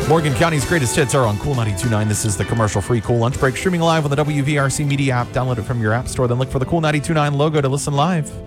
Morgan County's greatest hits are on Cool 92.9. This is the commercial-free Cool Lunch Break, streaming live on the WVRC Media app. Download it from your app store, then look for the Cool 92.9 logo to listen live.